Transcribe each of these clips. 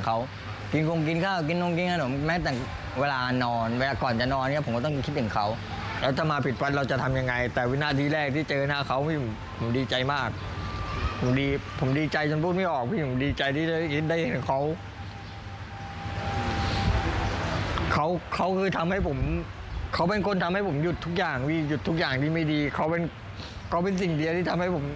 เขากินข้าวกินขนมแม้แต่เวลานอนเวลาก่อนจะนอนเนี่ยผมก็ต้องคิดถึงเขาแล้วถ้ามาผิดวันเราจะทำยังไงแต่วินาทีแรกที่เจอหน้าเขาพี่ผมดีใจมากผมดีใจจนพูดไม่ออกพี่ผมดีใจที่ได้เห็นเขาคือทำให้ผมเขาเป็นคนทำให้ผมหยุดทุกอย่างพี่หยุดทุกอย่างที่ไม่ดีเขาเป็นสิ่งเดียวที่ทำให้ผม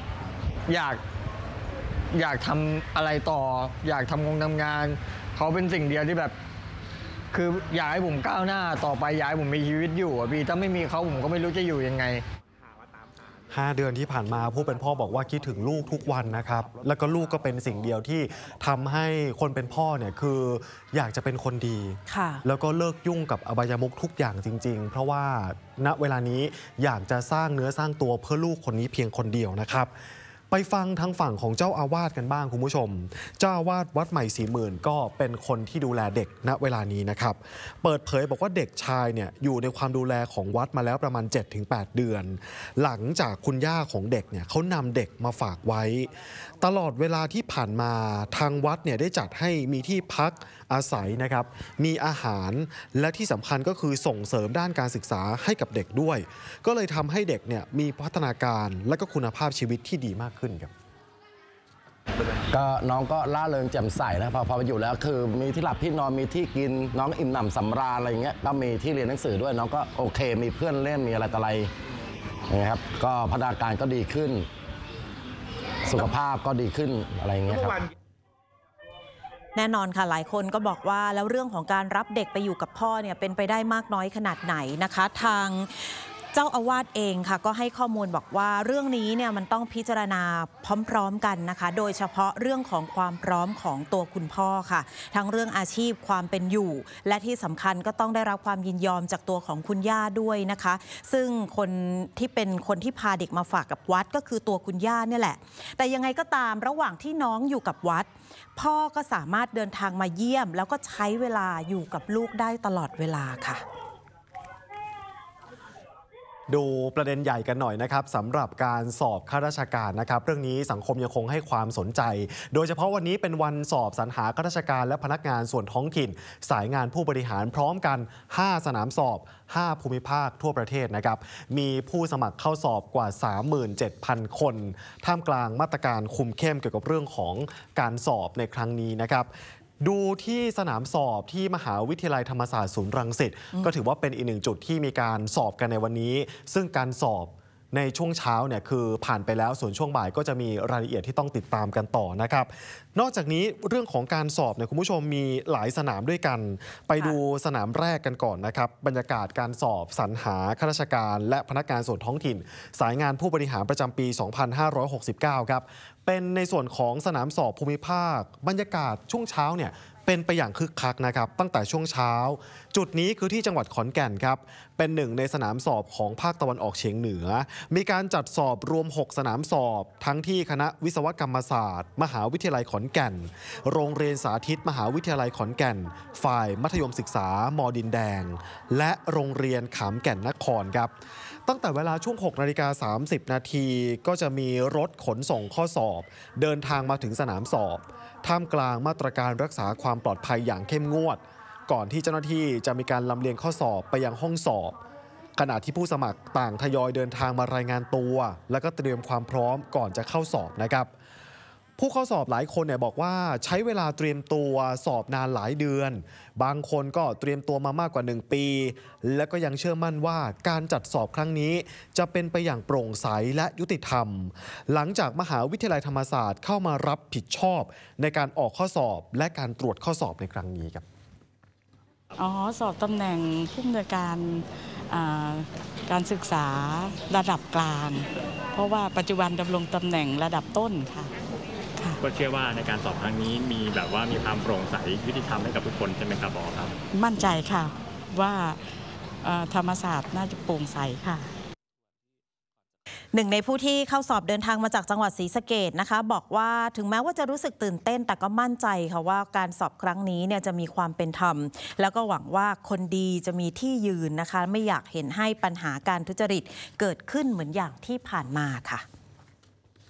อยากทำอะไรต่ออยากทำงานเขาเป็นสิ่งเดียวที่แบบคืออยากให้ผมก้าวหน้าต่อไปอยากให้ผมมีชีวิตอยู่อ่ะพี่ถ้าไม่มีเขาผมก็ไม่รู้จะอยู่ยังไง 5 เดือนที่ผ่านมาผู้เป็นพ่อบอกว่าคิดถึงลูกทุกวันนะครับแล้วก็ลูกก็เป็นสิ่งเดียวที่ทำให้คนเป็นพ่อเนี่ยคืออยากจะเป็นคนดีแล้วก็เลิกยุ่งกับอบายมุขทุกอย่างจริงๆเพราะว่าณเวลานี้อยากจะสร้างเนื้อสร้างตัวเพื่อลูกคนนี้เพียงคนเดียวนะครับไปฟังทางฝั่งของเจ้าอาวาสกันบ้างคุณผู้ชมเจ้าอาวาสวัดใหม่40,000ก็เป็นคนที่ดูแลเด็กณเวลานี้นะครับเปิดเผยบอกว่าเด็กชายเนี่ยอยู่ในความดูแลของวัดมาแล้วประมาณ 7-8 เดือนหลังจากคุณย่าของเด็กเนี่ยเขานำเด็กมาฝากไว้ตลอดเวลาที่ผ่านมาทางวัดเนี่ยได้จัดให้มีที่พักอาศัยนะครับมีอาหารและที่สำคัญก็คือส่งเสริมด้านการศึกษาให้กับเด็กด้วยก็เลยทำให้เด็กเนี่ยมีพัฒนาการและก็คุณภาพชีวิตที่ดีมากขึ้นครับก็น้องก็ล่าเริงแจ่มใสนะพอไปอยู่แล้วคือมีที่หลับที่นอนมีที่กินน้องอิ่มหนำสำราญอะไรอย่างเงี้ยก็มีที่เรียนหนังสือด้วยน้องก็โอเคมีเพื่อนเล่นมีอะไรต่ออะไรนะครับก็พัฒนาการก็ดีขึ้นสุขภาพก็ดีขึ้นอะไรอย่างเงี้ยครับแน่นอนค่ะหลายคนก็บอกว่าแล้วเรื่องของการรับเด็กไปอยู่กับพ่อเนี่ยเป็นไปได้มากน้อยขนาดไหนนะคะทางเจ้าอาวาสเองค่ะก็ให้ข้อมูลบอกว่าเรื่องนี้เนี่ยมันต้องพิจารณาพร้อมๆกันนะคะโดยเฉพาะเรื่องของความพร้อมของตัวคุณพ่อค่ะทั้งเรื่องอาชีพความเป็นอยู่และที่สำคัญก็ต้องได้รับความยินยอมจากตัวของคุณย่าด้วยนะคะซึ่งคนที่เป็นคนที่พาเด็กมาฝากกับวัดก็คือตัวคุณย่าเนี่ยแหละแต่ยังไงก็ตามระหว่างที่น้องอยู่กับวัดพ่อก็สามารถเดินทางมาเยี่ยมแล้วก็ใช้เวลาอยู่กับลูกได้ตลอดเวลาค่ะดูประเด็นใหญ่กันหน่อยนะครับสำหรับการสอบข้าราชการนะครับเรื่องนี้สังคมยังคงให้ความสนใจโดยเฉพาะวันนี้เป็นวันสอบสรรหาข้าราชการและพนักงานส่วนท้องถิ่นสายงานผู้บริหารพร้อมกัน5 สนามสอบ5 ภูมิภาคทั่วประเทศนะครับมีผู้สมัครเข้าสอบกว่า 37,000 คนท่ามกลางมาตรการคุมเข้มเกี่ยวกับเรื่องของการสอบในครั้งนี้นะครับดูที่สนามสอบที่มหาวิทยาลัยธรรมศาสตร์ศูนย์รังสิตก็ถือว่าเป็นอีกหนึ่งจุดที่มีการสอบกันในวันนี้ซึ่งการสอบในช่วงเช้าเนี่ยคือผ่านไปแล้วส่วนช่วงบ่ายก็จะมีรายละเอียดที่ต้องติดตามกันต่อนะครับนอกจากนี้เรื่องของการสอบเนี่ยคุณผู้ชมมีหลายสนามด้วยกันไปดูสนามแรกกันก่อนนะครับบรรยากาศการสอบสรรหาข้าราชการและพนักงานส่วนท้องถิ่นสายงานผู้บริหารประจำปี 2569 ครับเป็นในส่วนของสนามสอบภูมิภาคบรรยากาศช่วงเช้าเนี่ยเป็นไปอย่างคึกคักนะครับตั้งแต่ช่วงเช้าจุดนี้คือที่จังหวัดขอนแก่นครับเป็นหนึ่งในสนามสอบของภาคตะวันออกเฉียงเหนือมีการจัดสอบรวม6 สนามสอบทั้งที่คณะวิศวกรรมศาสตร์มหาวิทยาลัยขอนแก่นโรงเรียนสาธิตมหาวิทยาลัยขอนแก่นฝ่ายมัธยมศึกษามดินแดงและโรงเรียนขามแก่นนครครับตั้งแต่เวลาช่วง 6:30 นาทีก็จะมีรถขนส่งข้อสอบเดินทางมาถึงสนามสอบท่ามกลางมาตรการรักษาความปลอดภัยอย่างเข้มงวดก่อนที่เจ้าหน้าที่จะมีการลำเลียงข้อสอบไปยังห้องสอบขณะที่ผู้สมัครต่างทยอยเดินทางมารายงานตัวและก็เตรียมความพร้อมก่อนจะเข้าสอบนะครับผู้เข้าสอบหลายคนเนี่ยบอกว่าใช้เวลาเตรียมตัวสอบนานหลายเดือนบางคนก็เตรียมตัวมามากกว่า1 ปีและก็ยังเชื่อมั่นว่าการจัดสอบครั้งนี้จะเป็นไปอย่างโปร่งใสและยุติธรรมหลังจากมหาวิทยาลัยธรรมศาสตร์เข้ามารับผิดชอบในการออกข้อสอบและการตรวจข้อสอบในครั้งนี้ครับสอบตำแหน่งผู้อำนวยการการศึกษาระดับกลางเพราะว่าปัจจุบันดำรงตำแหน่งระดับต้นค่ะก็เชื่อว่าในการสอบครั้งนี้มีความโปร่งใสยุติธรรมให้กับทุกคนใช่ไหมครับผอครับมั่นใจค่ะว่าธรรมศาสตร์น่าจะโปร่งใสค่ะหนึ่งในผู้ที่เข้าสอบเดินทางมาจากจังหวัดศรีสะเกษนะคะบอกว่าถึงแม้ว่าจะรู้สึกตื่นเต้นแต่ก็มั่นใจค่ะว่าการสอบครั้งนี้เนี่ยจะมีความเป็นธรรมแล้วก็หวังว่าคนดีจะมีที่ยืนนะคะไม่อยากเห็นให้ปัญหาการทุจริตเกิดขึ้นเหมือนอย่างที่ผ่านมาค่ะ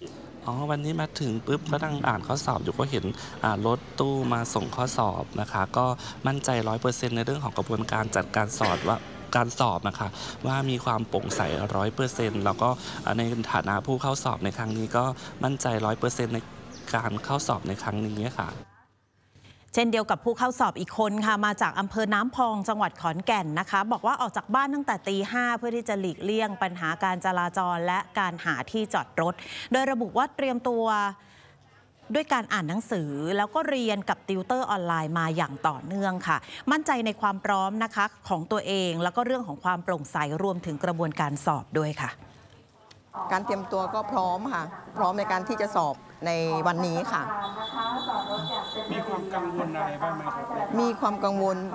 วันนี้มาถึงปุ๊บก็นั่งอ่านข้อสอบอยู่ก็เห็นรถตู้มาส่งข้อสอบนะคะก็มั่นใจ 100% ในเรื่องของกระบวนการจัดการสอบว่าการสอบนะคะว่ามีความโปร่งใส 100% แล้วก็ในฐานะผู้เข้าสอบในครั้งนี้ก็มั่นใจ 100% ในการเข้าสอบในครั้งนี้ค่ะเช่นเดียวกับผู้เข้าสอบอีกคนค่ะมาจากอำเภอน้ำพองจังหวัดขอนแก่นนะคะบอกว่าออกจากบ้านตั้งแต่ตี 5เพื่อที่จะหลีกเลี่ยงปัญหาการจราจรและการหาที่จอดรถโดยระบุว่าเตรียมตัวด้วยการอ่านหนังสือแล้วก็เรียนกับติวเตอร์ออนไลน์มาอย่างต่อเนื่องค่ะมั่นใจในความพร้อมนะคะของตัวเองแล้วก็เรื่องของความโปร่งใสรวมถึงกระบวนการสอบด้วยค่ะการเตรียมตัวก็พร้อมค่ะพร้อมในการที่จะสอบในวันนี้ค่ะมีความกังวลอะไรบ้างไหมครับมีความกังวล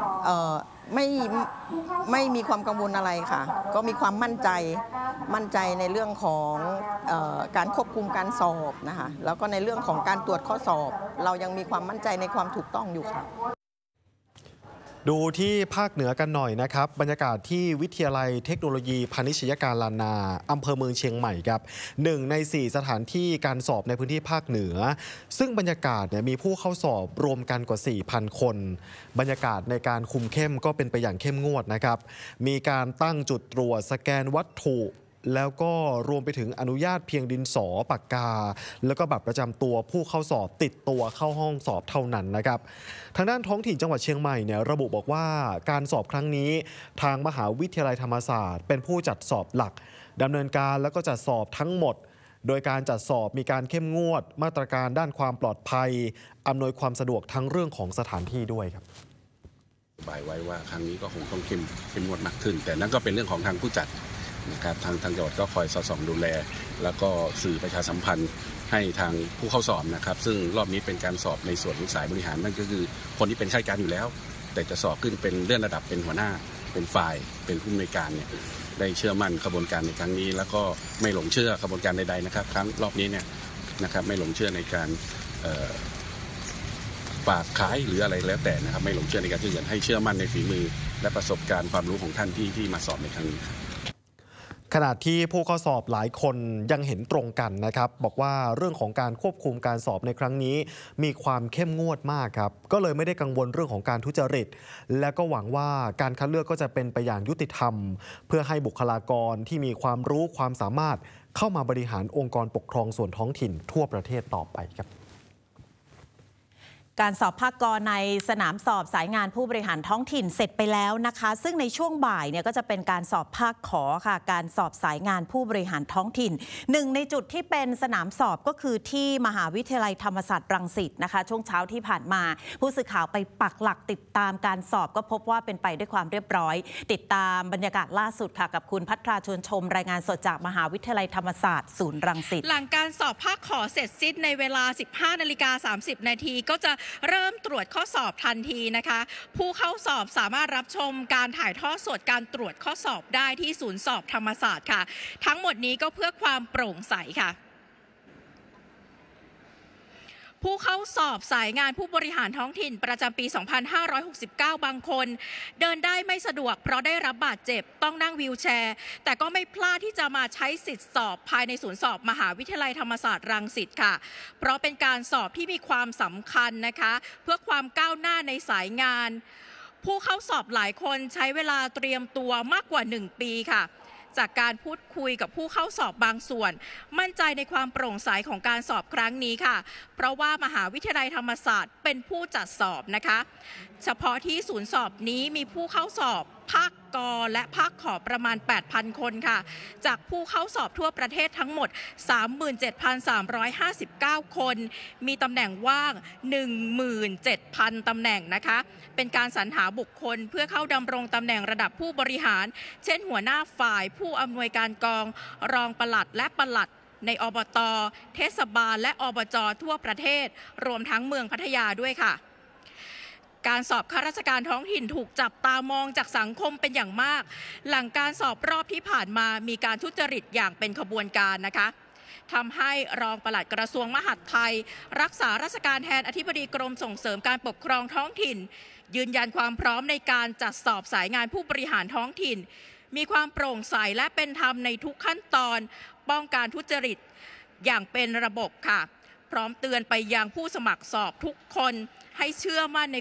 ไม่มีความกังวลอะไรค่ะก็มีความมั่นใจในเรื่องของการควบคุมการสอบนะคะแล้วก็ในเรื่องของการตรวจข้อสอบเรายังมีความมั่นใจในความถูกต้องอยู่ค่ะดูที่ภาคเหนือกันหน่อยนะครับบรรยากาศที่วิทยาลัยเทคโนโลยีพาณิชยการล้านนาอำเภอเมืองเชียงใหม่ครับ1 ใน 4 สถานที่การสอบในพื้นที่ภาคเหนือซึ่งบรรยากาศมีผู้เข้าสอบรวมกันกว่า 4,000 คนบรรยากาศในการคุมเข้มก็เป็นไปอย่างเข้มงวดนะครับมีการตั้งจุดตรวจสแกนวัตถุแล้วก็รวมไปถึงอนุญาตเพียงดินสอปากกาแล้วก็บัตรประจำตัวผู้เข้าสอบติดตัวเข้าห้องสอบเท่านั้นนะครับทางด้านท้องถิ่นจังหวัดเชียงใหม่เนี่ยระบุบอกว่าการสอบครั้งนี้ทางมหาวิทยาลัยธรรมศาสตร์เป็นผู้จัดสอบหลักดำเนินการแล้วก็จัดสอบทั้งหมดโดยการจัดสอบมีการเข้มงวดมาตรการด้านความปลอดภัยอำนวยความสะดวกทั้งเรื่องของสถานที่ด้วยครับบ่ายไว้ว่าครั้งนี้ก็คงต้องเข้มงวดมากขึ้นแต่นั่นก็เป็นเรื่องของทางผู้จัดนะครับทางจังหวัดก็คอยสอดส่องดูแลแล้วก็สื่อประชาสัมพันธ์ให้ทางผู้เข้าสอบนะครับซึ่งรอบนี้เป็นการสอบในส่วนของสายบริหารนั่นก็คือคนที่เป็นข้าราชการอยู่แล้วแต่จะสอบขึ้นเป็นเลื่อนระดับเป็นหัวหน้าเป็นฝ่ายเป็นผู้อำนวยการเนี่ยได้เชื่อมั่นกระบวนการในครั้งนี้แล้วก็ไม่หลงเชื่อกระบวนการใดๆนะครับครั้งรอบนี้เนี่ยนะครับไม่หลงเชื่อในการฝากขายหรืออะไรแล้วแต่นะครับไม่หลงเชื่อในการที่จะให้เชื่อมั่นในฝีมือและประสบการณ์ความรู้ของท่านที่มาสอบในครั้งนี้ขณะที่ผู้เข้าสอบหลายคนยังเห็นตรงกันนะครับบอกว่าเรื่องของการควบคุมการสอบในครั้งนี้มีความเข้มงวดมากครับก็เลยไม่ได้กังวลเรื่องของการทุจริตและก็หวังว่าการคัดเลือกก็จะเป็นไปอย่างยุติธรรมเพื่อให้บุคลากรที่มีความรู้ความสามารถเข้ามาบริหารองค์กรปกครองส่วนท้องถิ่นทั่วประเทศต่อไปครับการสอบภาคกในสนามสอบสายงานผู้บริหารท้องถิ่นเสร็จไปแล้วนะคะซึ่งในช่วงบ่ายเนี่ยก็จะเป็นการสอบภาคขอค่ะการสอบสายงานผู้บริหารท้องถิ่นหนึ่งในจุดที่เป็นสนามสอบก็คือที่มหาวิทยาลัยธรรมศาสตร์รังสิตนะคะช่วงเช้าที่ผ่านมาผู้สื่อข่าวไปปักหลักติดตามการสอบก็พบว่าเป็นไปด้วยความเรียบร้อยติดตามบรรยากาศล่าสุดค่ะกับคุณภัทราชวนชมรายงานสดจากมหาวิทยาลัยธรรมศาสตร์ศูนย์รังสิตหลังการสอบภาคขอเสร็จสิ้นในเวลา 15:30 นาทีก็จะเริ่มตรวจข้อสอบทันทีนะคะผู้เข้าสอบสามารถรับชมการถ่ายทอดสดการตรวจข้อสอบได้ที่ศูนย์สอบธรรมศาสตร์ค่ะทั้งหมดนี้ก็เพื่อความโปร่งใสค่ะผู้เข้าสอบสายงานผู้บริหารท้องถิ่นประจำปี 2569 บางคนเดินได้ไม่สะดวกเพราะได้รับบาดเจ็บต้องนั่งวีลแชร์แต่ก็ไม่พลาดที่จะมาใช้สิทธิสอบภายในศูนย์สอบมหาวิทยาลัยธรรมศาสตร์รังสิตค่ะเพราะเป็นการสอบที่มีความสำคัญนะคะเพื่อความก้าวหน้าในสายงานผู้เข้าสอบหลายคนใช้เวลาเตรียมตัวมากกว่า 1 ปีค่ะจากการพูดคุยกับผู้เข้าสอบบางส่วนมั่นใจในความโปร่งใสของการสอบครั้งนี้ค่ะเพราะว่ามหาวิทยาลัยธรรมศาสตร์เป็นผู้จัดสอบนะคะเฉพาะที่ศูนย์สอบนี้มีผู้เข้าสอบภาคกและภาคขอประมาณ 8,000 คนค่ะจากผู้เข้าสอบทั่วประเทศทั้งหมด 37,359 คนมีตำแหน่งว่าง 17,000 ตำแหน่งนะคะเป็นการสรรหาบุคคลเพื่อเข้าดำรงตำแหน่งระดับผู้บริหารเช่นหัวหน้าฝ่ายผู้อำนวยการกองรองปลัดและปลัดในอบต.เทศบาลและอบจ.ทั่วประเทศรวมทั้งเมืองพัทยาด้วยค่ะการสอบข้าราชการท้องถิ่นถูกจับตามองจากสังคมเป็นอย่างมากหลังการสอบรอบที่ผ่านมามีการทุจริตอย่างเป็นขบวนการนะคะทำให้รองปลัดกระทรวงมหาดไทยรักษาราชการแทนอธิบดีกรมส่งเสริมการปกครองท้องถิ่นยืนยันความพร้อมในการจัดสอบสายงานผู้บริหารท้องถิ่นมีความโปร่งใสและเป็นธรรมในทุกขั้นตอนป้องกันทุจริตอย่างเป็นระบบค่ะพร้อมเตือนไปยังผู้สมัครสอบทุกคนให้เชื่อมั่นใน